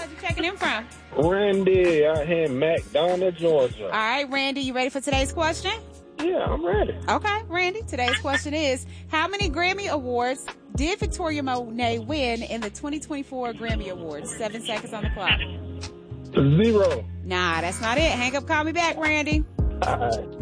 you checking in from? Randy out here in McDonough, Georgia. All right, Randy, you ready for today's question? Yeah, I'm ready. Okay, Randy, today's question is, how many Grammy Awards did Victoria Monet win in the 2024 Grammy Awards? 7 seconds on the clock. 0. Nah, that's not it. Hang up, call me back, Randy. All right.